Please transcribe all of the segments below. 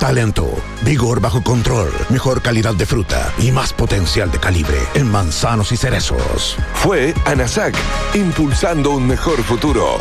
Talento, vigor bajo control, mejor calidad de fruta y más potencial de calibre en manzanos y cerezos. Fue ANASAC, impulsando un mejor futuro.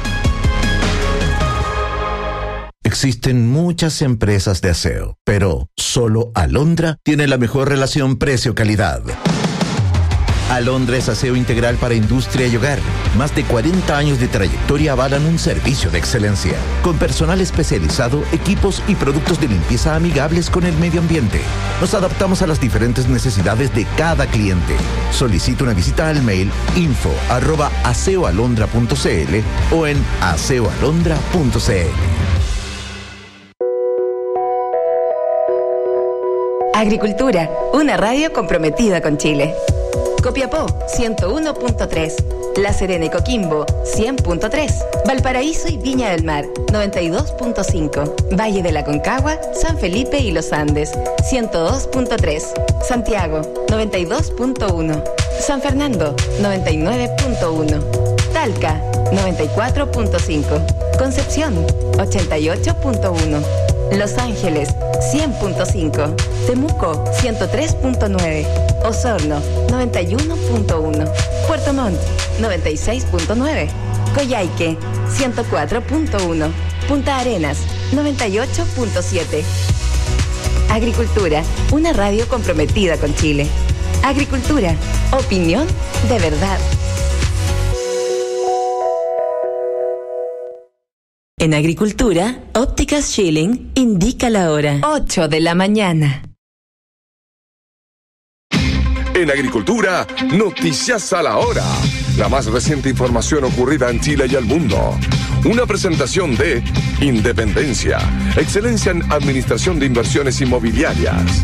Existen muchas empresas de aseo, pero solo Alondra tiene la mejor relación precio-calidad. Alondra es aseo integral para industria y hogar. Más de 40 años de trayectoria avalan un servicio de excelencia, con personal especializado, equipos y productos de limpieza amigables con el medio ambiente. Nos adaptamos a las diferentes necesidades de cada cliente. Solicita una visita al mail info@aseoalondra.cl o en aseoalondra.cl. Agricultura, una radio comprometida con Chile. Copiapó, 101.3. La Serena y Coquimbo, 100.3. Valparaíso y Viña del Mar, 92.5. Valle de la Concagua, San Felipe y Los Andes, 102.3. Santiago, 92.1. San Fernando, 99.1. Talca, 94.5. Concepción, 88.1. Los Ángeles, 100.5. Temuco, 103.9. Osorno, 91.1. Puerto Montt, 96.9. Coyhaique, 104.1. Punta Arenas, 98.7. Agricultura, una radio comprometida con Chile. Agricultura, opinión de verdad. En Agricultura, Ópticas Schilling indica la hora. 8 de la mañana. En Agricultura, noticias a la hora. La más reciente información ocurrida en Chile y el mundo. Una presentación de Independencia, excelencia en administración de inversiones inmobiliarias.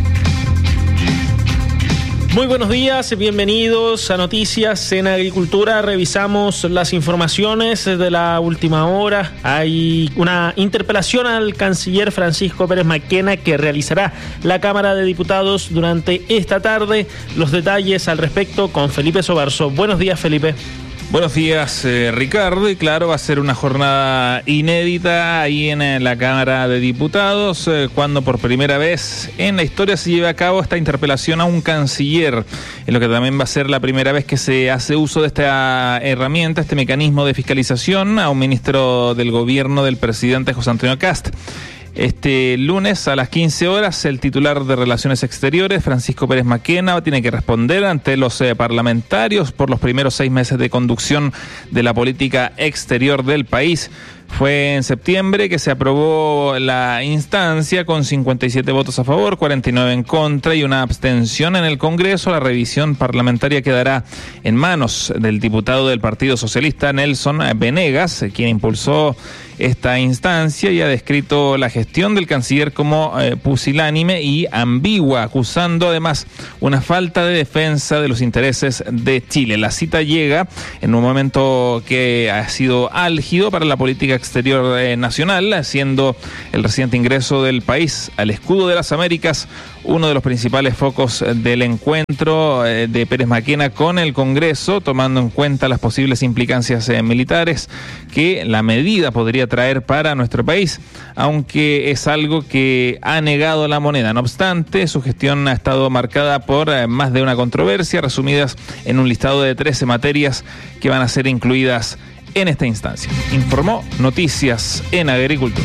Muy buenos días, bienvenidos a Noticias en Agricultura. Revisamos las informaciones de la última hora. Hay una interpelación al canciller Francisco Pérez Mackenna que realizará la Cámara de Diputados durante esta tarde. Los detalles al respecto con Felipe Sobarzo. Buenos días, Felipe. Buenos días, Ricardo. Y claro, va a ser una jornada inédita ahí en la Cámara de Diputados, cuando por primera vez en la historia se lleve a cabo esta interpelación a un canciller, en lo que también va a ser la primera vez que se hace uso de esta herramienta, este mecanismo de fiscalización, a un ministro del gobierno del presidente José Antonio Kast. Este lunes a las 15 horas, el titular de Relaciones Exteriores, Francisco Pérez Mackenna, tiene que responder ante los parlamentarios por los primeros 6 meses de conducción de la política exterior del país. Fue en septiembre que se aprobó la instancia con 57 votos a favor, 49 en contra y una abstención en el Congreso. La revisión parlamentaria quedará en manos del diputado del Partido Socialista, Nelson Venegas, quien impulsó esta instancia y ha descrito la gestión del canciller como pusilánime y ambigua, acusando además una falta de defensa de los intereses de Chile. La cita llega en un momento que ha sido álgido para la política exterior nacional, siendo el reciente ingreso del país al escudo de las Américas uno de los principales focos del encuentro de Pérez Mackenna con el Congreso, tomando en cuenta las posibles implicancias militares que la medida podría traer para nuestro país, aunque es algo que ha negado la moneda. No obstante, su gestión ha estado marcada por más de una controversia, resumidas en un listado de 13 materias que van a ser incluidas en esta instancia. Informó Noticias en Agricultura.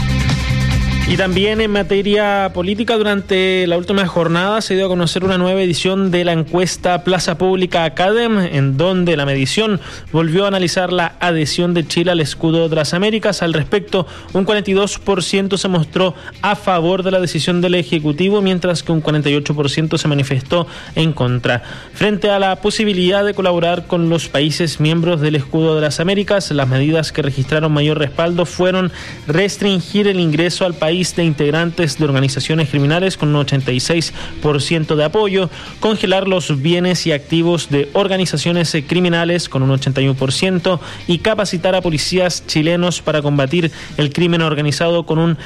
Y también en materia política, durante la última jornada se dio a conocer una nueva edición de la encuesta Plaza Pública Academ, en donde la medición volvió a analizar la adhesión de Chile al escudo de las Américas. Al respecto, un 42% se mostró a favor de la decisión del Ejecutivo, mientras que un 48% se manifestó en contra. Frente a la posibilidad de colaborar con los países miembros del escudo de las Américas, las medidas que registraron mayor respaldo fueron restringir el ingreso al país de integrantes de organizaciones criminales con un 86% de apoyo, congelar los bienes y activos de organizaciones criminales con un 81% y capacitar a policías chilenos para combatir el crimen organizado con un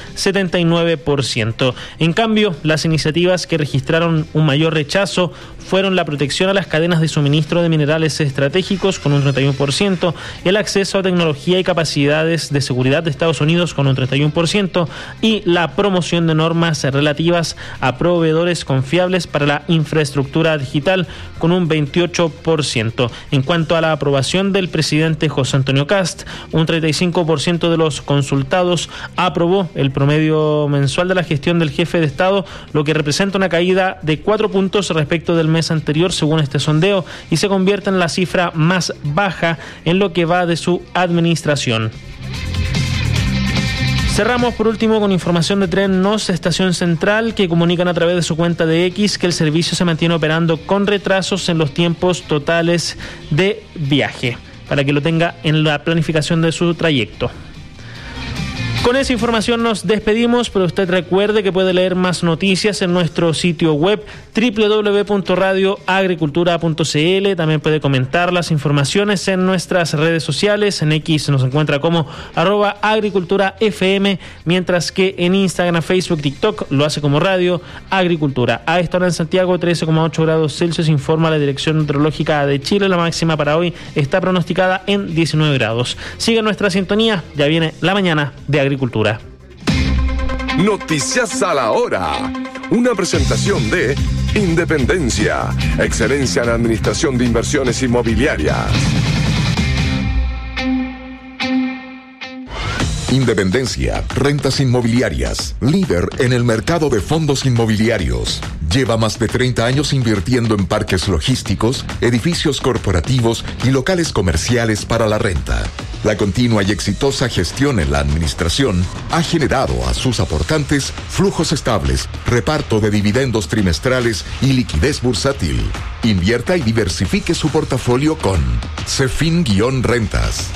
79%. En cambio, las iniciativas que registraron un mayor rechazo fueron la protección a las cadenas de suministro de minerales estratégicos con un 31%, el acceso a tecnología y capacidades de seguridad de Estados Unidos con un 31% y y la promoción de normas relativas a proveedores confiables para la infraestructura digital con un 28%. En cuanto a la aprobación del presidente José Antonio Kast, un 35% de los consultados aprobó el promedio mensual de la gestión del jefe de Estado, lo que representa una caída de 4 puntos respecto del mes anterior, según este sondeo, y se convierte en la cifra más baja en lo que va de su administración. Cerramos por último con información de Tren Nos Estación Central, que comunican a través de su cuenta de X que el servicio se mantiene operando con retrasos en los tiempos totales de viaje, para que lo tenga en la planificación de su trayecto. Con esa información nos despedimos, pero usted recuerde que puede leer más noticias en nuestro sitio web www.radioagricultura.cl. También puede comentar las informaciones en nuestras redes sociales. En X nos encuentra como @agriculturafm, mientras que en Instagram, Facebook, TikTok lo hace como Radio Agricultura. A esta hora en Santiago, 13,8 grados Celsius, informa la Dirección Meteorológica de Chile. La máxima para hoy está pronosticada en 19 grados. Sigue nuestra sintonía, ya viene la mañana de Agricultura. Noticias a la hora. Una presentación de Independencia, excelencia en administración de inversiones inmobiliarias. Independencia, rentas inmobiliarias, líder en el mercado de fondos inmobiliarios. Lleva más de 30 años invirtiendo en parques logísticos, edificios corporativos y locales comerciales para la renta. La continua y exitosa gestión en la administración ha generado a sus aportantes flujos estables, reparto de dividendos trimestrales y liquidez bursátil. Invierta y diversifique su portafolio con Cefin-Rentas.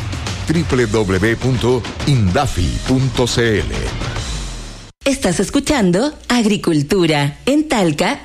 www.indafi.cl. Estás escuchando Agricultura en Talca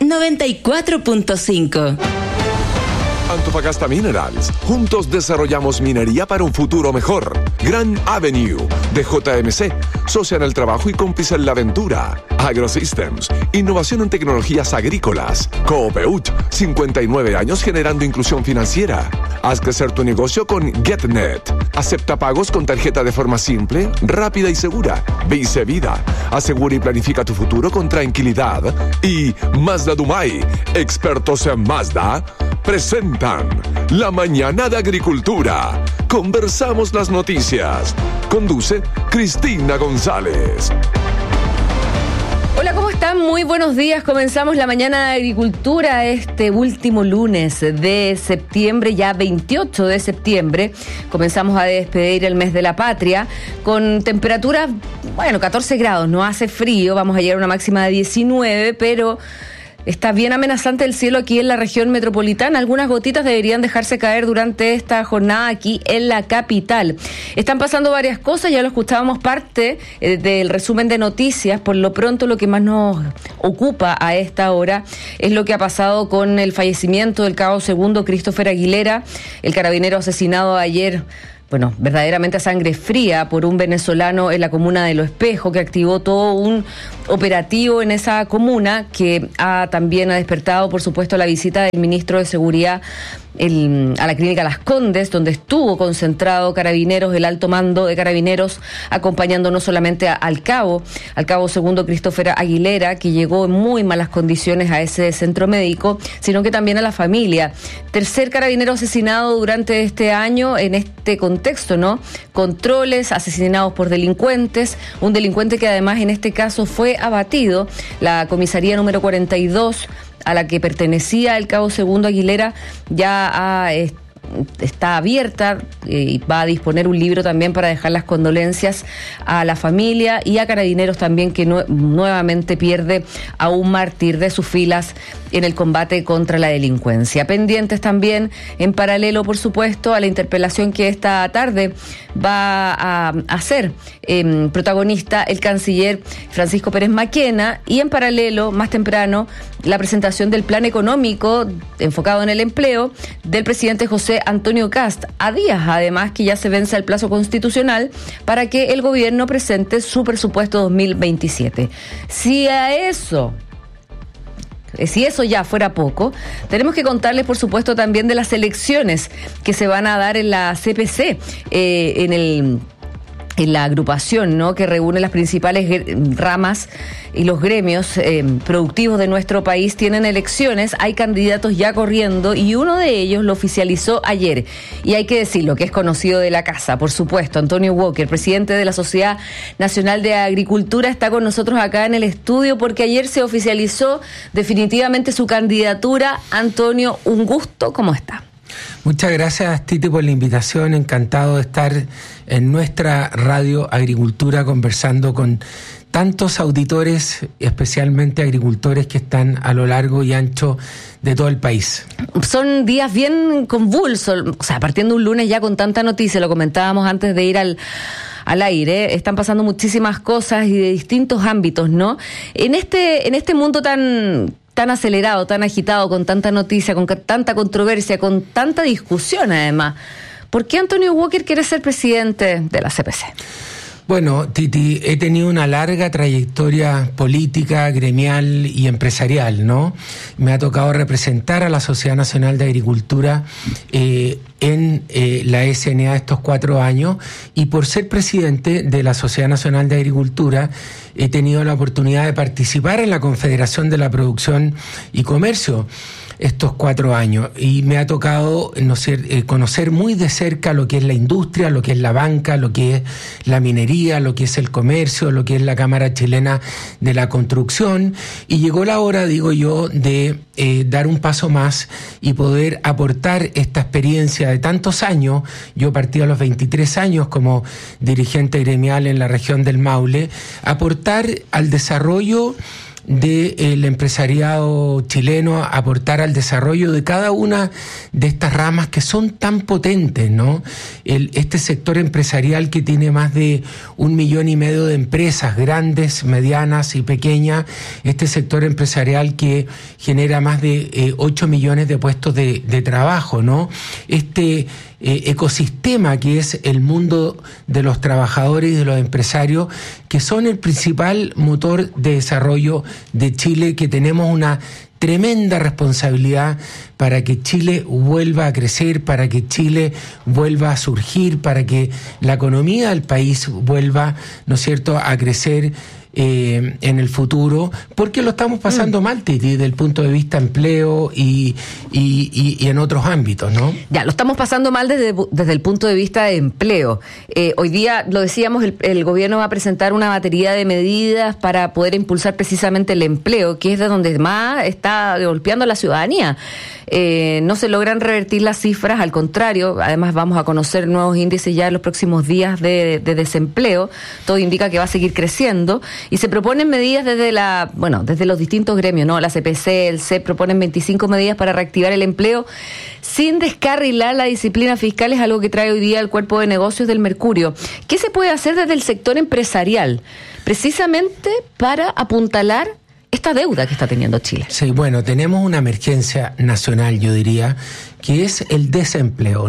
94.5. Antofagasta Minerals. Juntos desarrollamos minería para un futuro mejor. Grand Avenue de JMC. Socia en el trabajo y cómplice en la aventura. AgroSystems. Innovación en tecnologías agrícolas. Coopeut. 59 años generando inclusión financiera. Haz crecer tu negocio con GetNet. Acepta pagos con tarjeta de forma simple, rápida y segura. Vice Vida. Asegura y planifica tu futuro con tranquilidad. Y Mazda Dumay. Expertos en Mazda presentan La Mañana de Agricultura. Conversamos las noticias. Conduce Cristina González. Hola, ¿cómo están? Muy buenos días. Comenzamos La Mañana de Agricultura este último lunes de septiembre, ya 28 de septiembre. Comenzamos a despedir el mes de la patria con temperaturas, 14 grados, no hace frío, vamos a llegar a una máxima de 19, pero está bien amenazante el cielo aquí en la región metropolitana. Algunas gotitas deberían dejarse caer durante esta jornada aquí en la capital. Están pasando varias cosas, ya lo escuchábamos parte del resumen de noticias. Por lo pronto, lo que más nos ocupa a esta hora es lo que ha pasado con el fallecimiento del cabo segundo Christopher Aguilera, el carabinero asesinado ayer, verdaderamente a sangre fría por un venezolano en la comuna de Lo Espejo, que activó todo un operativo en esa comuna que también ha despertado, por supuesto, la visita del ministro de Seguridad a la clínica Las Condes, donde estuvo concentrado Carabineros, el alto mando de Carabineros, acompañando no solamente al cabo segundo Christopher Aguilera, que llegó en muy malas condiciones a ese centro médico, sino que también a la familia. Tercer carabinero asesinado durante este año en este contexto, ¿no? Controles, asesinados por delincuentes, un delincuente que además en este caso fue abatido. La comisaría número 42, a la que pertenecía el cabo segundo Aguilera, ya está abierta y va a disponer un libro también para dejar las condolencias a la familia y a Carabineros también, que nuevamente pierde a un mártir de sus filas en el combate contra la delincuencia. Pendientes también, en paralelo, por supuesto, a la interpelación que esta tarde va a hacer protagonista el canciller Francisco Pérez Maquena, y en paralelo, más temprano, la presentación del plan económico enfocado en el empleo del presidente José Antonio Kast, a días además que ya se vence el plazo constitucional para que el gobierno presente su presupuesto 2027. Si eso ya fuera poco, tenemos que contarles, por supuesto, también de las elecciones que se van a dar en la CPC, en en la agrupación, ¿no?, que reúne las principales ramas y los gremios productivos de nuestro país, tienen elecciones, hay candidatos ya corriendo y uno de ellos lo oficializó ayer. Y hay que decirlo, que es conocido de la casa, por supuesto. Antonio Walker, presidente de la Sociedad Nacional de Agricultura, está con nosotros acá en el estudio porque ayer se oficializó definitivamente su candidatura. Antonio, un gusto, ¿cómo está? Muchas gracias, Titi, por la invitación. Encantado de estar en nuestra radio Agricultura conversando con tantos auditores, especialmente agricultores que están a lo largo y ancho de todo el país. Son días bien convulsos, o sea, partiendo un lunes ya con tanta noticia, lo comentábamos antes de ir al aire, están pasando muchísimas cosas y de distintos ámbitos, ¿no? En este mundo tan acelerado, tan agitado, con tanta noticia, con tanta controversia, con tanta discusión además, ¿por qué Antonio Walker quiere ser presidente de la CPC? Bueno, Titi, he tenido una larga trayectoria política, gremial y empresarial, ¿no? Me ha tocado representar a la Sociedad Nacional de Agricultura en la SNA estos 4 años, y por ser presidente de la Sociedad Nacional de Agricultura he tenido la oportunidad de participar en la Confederación de la Producción y Comercio estos 4 años, y me ha tocado conocer muy de cerca lo que es la industria, lo que es la banca, lo que es la minería, lo que es el comercio, lo que es la Cámara Chilena de la Construcción, y llegó la hora, digo yo, de dar un paso más y poder aportar esta experiencia de tantos años. Yo partí a los 23 años como dirigente gremial en la región del Maule, aportar al desarrollo del empresariado chileno, aportar al desarrollo de cada una de estas ramas que son tan potentes, ¿no? Este sector empresarial que tiene más de 1,5 millones de empresas, grandes, medianas y pequeñas, este sector empresarial que genera más de 8 millones de puestos de trabajo, ¿no? Este ecosistema que es el mundo de los trabajadores y de los empresarios, que son el principal motor de desarrollo de Chile, que tenemos una tremenda responsabilidad para que Chile vuelva a crecer, para que Chile vuelva a surgir, para que la economía del país vuelva, ¿no es cierto?, a crecer en el futuro, porque lo estamos pasando mal, Titi, desde el punto de vista empleo y en otros ámbitos, ¿no? Ya, lo estamos pasando mal desde el punto de vista de empleo. Hoy día, lo decíamos, el gobierno va a presentar una batería de medidas para poder impulsar precisamente el empleo, que es de donde más está golpeando a la ciudadanía. No se logran revertir las cifras, al contrario, además vamos a conocer nuevos índices ya en los próximos días de desempleo. Todo indica que va a seguir creciendo y se proponen medidas desde los distintos gremios, ¿no? La CPC, el CEP proponen 25 medidas para reactivar el empleo sin descarrilar la disciplina fiscal, es algo que trae hoy día el Cuerpo de Negocios del Mercurio. ¿Qué se puede hacer desde el sector empresarial precisamente para apuntalar esta deuda que está teniendo Chile? Sí, bueno, tenemos una emergencia nacional, yo diría, que es el desempleo,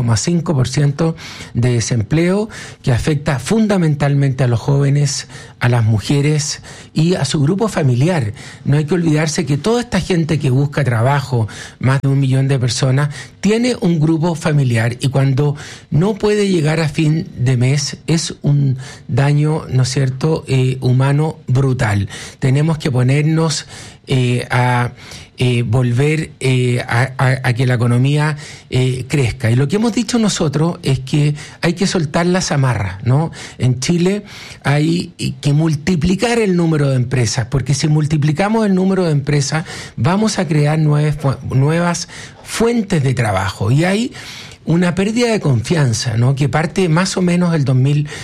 9,5% de desempleo, que afecta fundamentalmente a los jóvenes, a las mujeres y a su grupo familiar. No hay que olvidarse que toda esta gente que busca trabajo, más de 1 millón de personas, tiene un grupo familiar, y cuando no puede llegar a fin de mes es un daño, ¿no es cierto?, humano brutal. Tenemos que ponernos a volver a que la economía crezca. Y lo que hemos dicho nosotros es que hay que soltar las amarras, ¿no? En Chile hay que multiplicar el número de empresas, porque si multiplicamos el número de empresas vamos a crear nuevas fuentes de trabajo. Y hay una pérdida de confianza, ¿no?, que parte más o menos del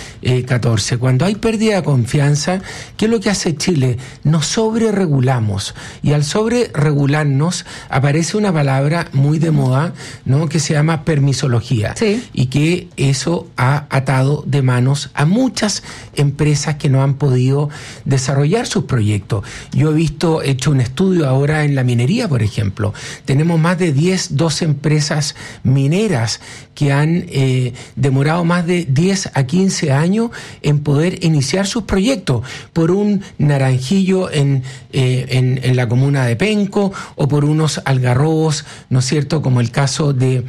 2014. Cuando hay pérdida de confianza, ¿qué es lo que hace Chile? Nos sobreregulamos, y al sobreregularnos aparece una palabra muy de moda, ¿no?, que se llama permisología. Sí. Y que eso ha atado de manos a muchas empresas que no han podido desarrollar sus proyectos. Yo he hecho un estudio ahora en la minería, por ejemplo. Tenemos más de 12 empresas mineras familias que han demorado más de 10 a 15 años en poder iniciar sus proyectos por un naranjillo en la comuna de Penco o por unos algarrobos, ¿no es cierto?, como el caso del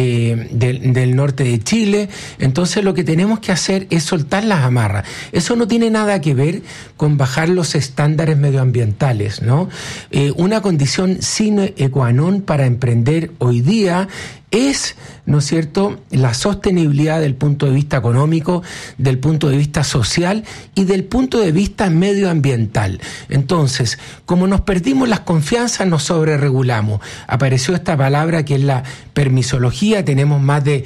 norte de Chile. Entonces lo que tenemos que hacer es soltar las amarras. Eso no tiene nada que ver con bajar los estándares medioambientales, ¿no? Una condición sine qua non para emprender hoy día es, ¿no es cierto?, la sostenibilidad del punto de vista económico, del punto de vista social y del punto de vista medioambiental. Entonces, como nos perdimos las confianzas, nos sobreregulamos. Apareció esta palabra que es la permisología. Tenemos más de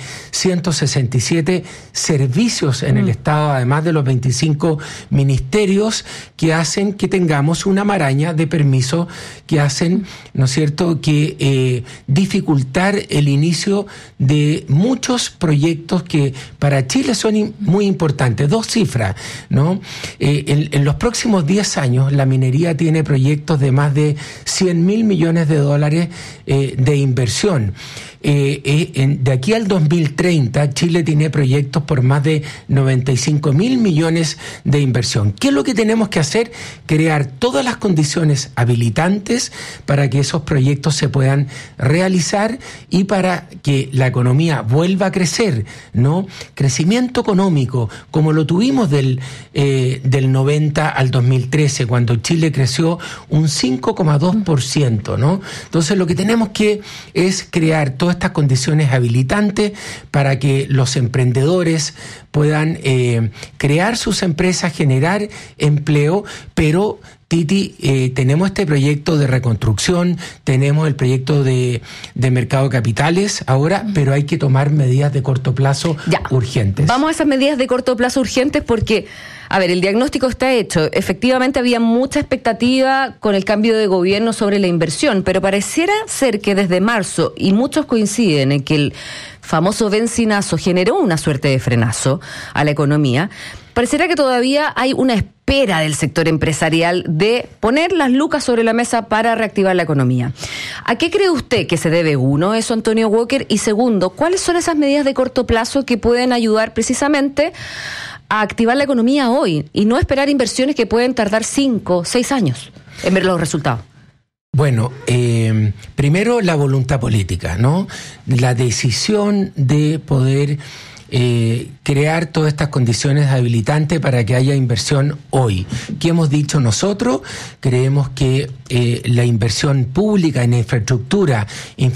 167 servicios en el Estado, además de los 25 ministerios que hacen que tengamos una maraña de permisos que hacen, ¿no es cierto?, que dificultar el inicio de muchos proyectos que para Chile son muy importantes. 2 cifras, ¿no? En los próximos 10 años la minería tiene proyectos de más de 100.000 millones de dólares de inversión. De aquí al 2030 Chile tiene proyectos por más de 95.000 millones de inversión. ¿Qué es lo que tenemos que hacer? Crear todas las condiciones habilitantes para que esos proyectos se puedan realizar y para que la economía vuelva a crecer, ¿no? Crecimiento económico, como lo tuvimos del 90 al 2013, cuando Chile creció un 5,2%, ¿no? Entonces lo que tenemos que es crear todas estas condiciones habilitantes para que los emprendedores puedan crear sus empresas, generar empleo, pero Titi, tenemos este proyecto de reconstrucción, tenemos el proyecto de mercado de capitales ahora, pero hay que tomar medidas de corto plazo urgentes. Vamos a esas medidas de corto plazo urgentes porque, a ver, el diagnóstico está hecho. Efectivamente había mucha expectativa con el cambio de gobierno sobre la inversión, pero pareciera ser que desde marzo, y muchos coinciden en que el famoso benzinazo generó una suerte de frenazo a la economía, pareciera que todavía hay una espera del sector empresarial de poner las lucas sobre la mesa para reactivar la economía. ¿A qué cree usted que se debe, uno, eso, Antonio Walker? Y segundo, ¿cuáles son esas medidas de corto plazo que pueden ayudar precisamente a activar la economía hoy y no esperar inversiones que pueden tardar 5 o 6 años en ver los resultados? Bueno, primero la voluntad política, ¿no? La decisión de poder crear todas estas condiciones habilitantes para que haya inversión hoy. ¿Qué hemos dicho nosotros? Creemos que la inversión pública en infraestructura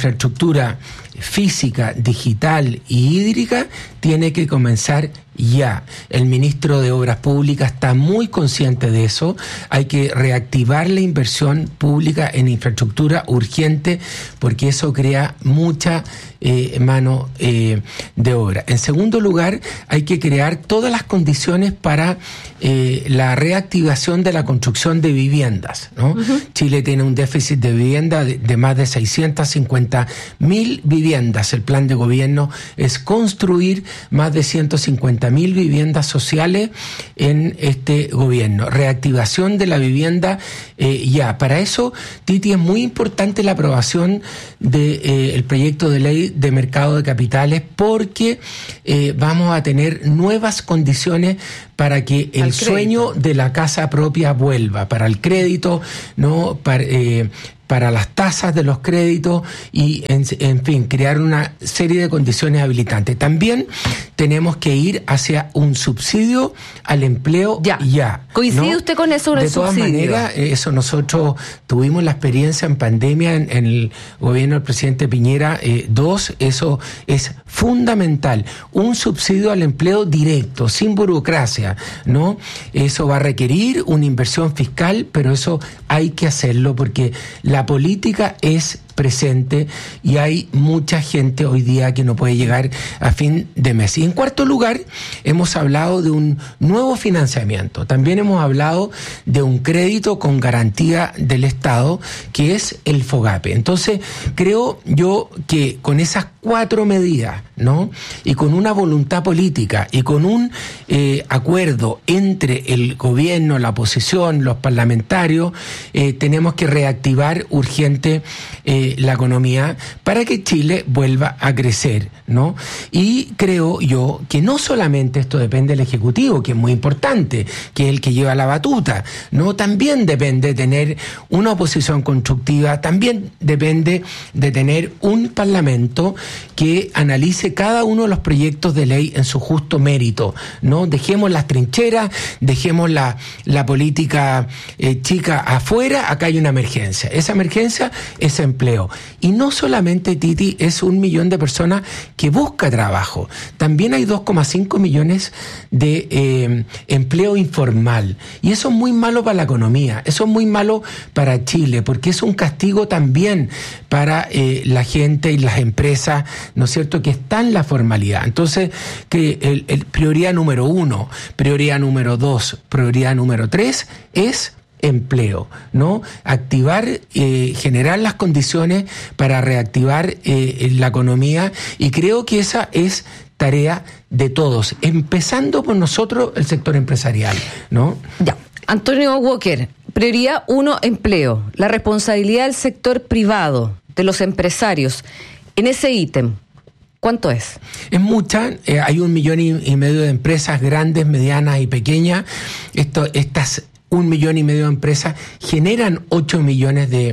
física, digital y hídrica tiene que comenzar ya. El ministro de Obras Públicas está muy consciente de eso. Hay que reactivar la inversión pública en infraestructura urgente porque eso crea mucha mano de obra. En segundo lugar, hay que crear todas las condiciones para la reactivación de la construcción de viviendas, ¿no? Uh-huh. Chile tiene un déficit de vivienda de más de 650.000 viviendas. El plan de gobierno es construir más de 150.000 viviendas sociales en este gobierno. Reactivación de la vivienda ya. Para eso, Titi, es muy importante la aprobación del proyecto de ley de mercado de capitales porque vamos a tener nuevas condiciones para que el sueño de la casa propia vuelva, para el crédito, ¿no? Para las tasas de los créditos y, en fin, crear una serie de condiciones habilitantes. También tenemos que ir hacia un subsidio al empleo ya. ¿Coincide, ¿no? usted con eso? De todas maneras, eso nosotros tuvimos la experiencia en pandemia en el gobierno del presidente Piñera 2, eso es fundamental. Un subsidio al empleo directo, sin burocracia, ¿no? Eso va a requerir una inversión fiscal, pero eso hay que hacerlo porque la política es presente y hay mucha gente hoy día que no puede llegar a fin de mes. Y en cuarto lugar, hemos hablado de un nuevo financiamiento. También hemos hablado de un crédito con garantía del Estado, que es el FOGAPE. Entonces, creo yo que con esas 4 medidas, ¿no? Y con una voluntad política y con un acuerdo entre el gobierno, la oposición, los parlamentarios, tenemos que reactivar urgente la economía para que Chile vuelva a crecer, ¿no? Y creo yo que no solamente esto depende del Ejecutivo, que es muy importante, que es el que lleva la batuta, ¿no? También depende de tener una oposición constructiva, también depende de tener un Parlamento que analice cada uno de los proyectos de ley en su justo mérito, ¿no? Dejemos las trincheras, dejemos la política chica afuera. Acá hay una emergencia. Esa emergencia es empleo. Y no solamente, Titi, es 1 millón de personas que busca trabajo. También hay 2,5 millones de empleo informal. Y eso es muy malo para la economía. Eso es muy malo para Chile, porque es un castigo también para la gente y las empresas, ¿no es cierto?, que están en la formalidad. Entonces, que el prioridad número 1, prioridad número 2, prioridad número 3 es empleo, ¿no? Activar, generar las condiciones para reactivar la economía, y creo que esa es tarea de todos, empezando por nosotros, el sector empresarial, ¿no? Ya. Antonio Walker, prioridad 1, empleo. La responsabilidad del sector privado, de los empresarios, en ese ítem, ¿cuánto es? Es mucha. Hay 1,5 millones de empresas grandes, medianas y pequeñas. Estas 1,5 millones de empresas generan 8 millones de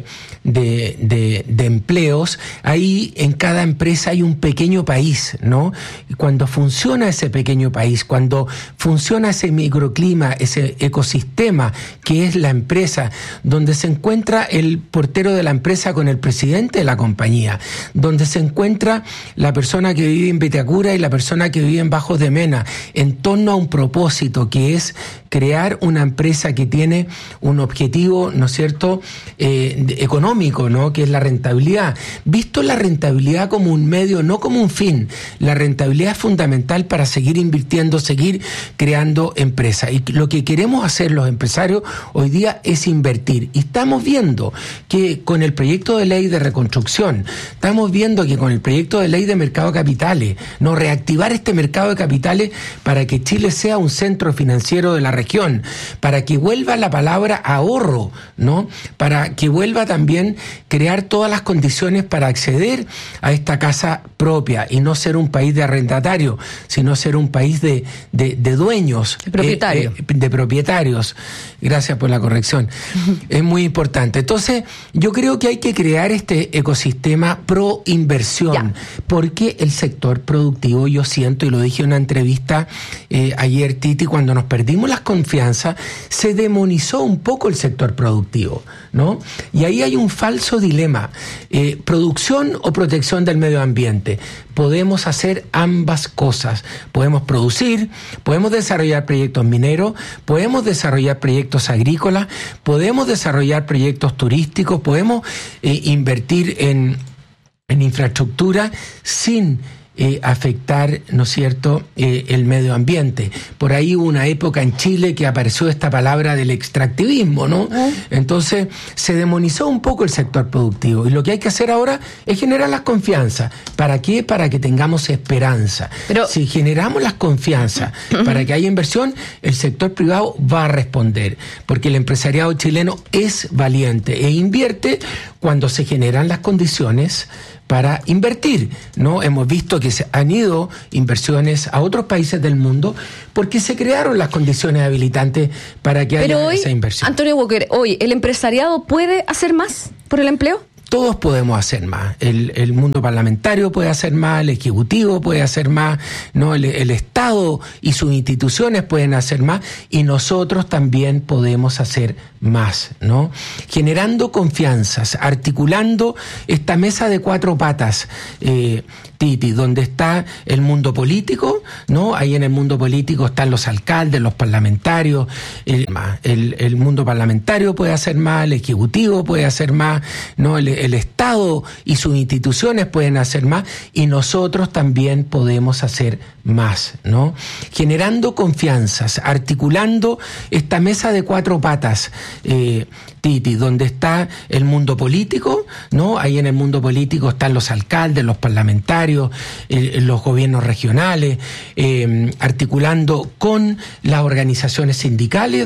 empleos. Ahí en cada empresa hay un pequeño país, ¿no? Y cuando funciona ese pequeño país, cuando funciona ese microclima, ese ecosistema que es la empresa, donde se encuentra el portero de la empresa con el presidente de la compañía, donde se encuentra la persona que vive en Vitacura y la persona que vive en Bajos de Mena, en torno a un propósito que es crear una empresa que tiene un objetivo, ¿no es cierto?, económico, ¿no?, que es la rentabilidad. Visto la rentabilidad como un medio, no como un fin. La rentabilidad es fundamental para seguir invirtiendo, seguir creando empresas. Y lo que queremos hacer los empresarios hoy día es invertir. Y estamos viendo que con el proyecto de ley de reconstrucción, estamos viendo que con el proyecto de ley de mercado de capitales, no, reactivar este mercado de capitales para que Chile sea un centro financiero de la región, para que vuelva la palabra ahorro, ¿no? Para que vuelva también crear todas las condiciones para acceder a esta casa propia y no ser un país de arrendatario, sino ser un país de dueños, de propietarios. Gracias por la corrección. Es muy importante. Entonces, yo creo que hay que crear este ecosistema pro inversión, porque el sector productivo, yo siento, y lo dije en una entrevista ayer, Titi, cuando nos perdimos las confianzas, se demonizó un poco el sector productivo, ¿no? Y ahí hay un falso dilema. ¿Producción o protección del medio ambiente? Podemos hacer ambas cosas. Podemos producir, podemos desarrollar proyectos mineros, podemos desarrollar proyectos agrícolas, podemos desarrollar proyectos turísticos, podemos invertir en infraestructura sin afectar, ¿no es cierto?, el medio ambiente. Por ahí hubo una época en Chile que apareció esta palabra del extractivismo, ¿no? Entonces se demonizó un poco el sector productivo, y lo que hay que hacer ahora es generar las confianzas. ¿Para qué? Para que tengamos esperanza. Pero si generamos las confianzas para que haya inversión, el sector privado va a responder, porque el empresariado chileno es valiente e invierte cuando se generan las condiciones para invertir, ¿no? Hemos visto que se han ido inversiones a otros países del mundo porque se crearon las condiciones habilitantes para que haya esa inversión. Antonio Walker, hoy, ¿el empresariado puede hacer más por el empleo? Todos podemos hacer más. El mundo parlamentario puede hacer más, el Ejecutivo puede hacer más, ¿no? El Estado y sus instituciones pueden hacer más, y nosotros también podemos hacer más, ¿no? Generando confianzas, articulando esta mesa de 4 patas, Titi, donde está el mundo político, ¿no? Ahí en el mundo político están los alcaldes, los parlamentarios, el mundo parlamentario puede hacer más, el Ejecutivo puede hacer más, ¿no? El Estado y sus instituciones pueden hacer más, y nosotros también podemos hacer más, ¿no? Generando confianzas, articulando esta mesa de 4 patas, Titi, donde está el mundo político, ¿no? Ahí en el mundo político están los alcaldes, los parlamentarios, los gobiernos regionales, articulando con las organizaciones sindicales,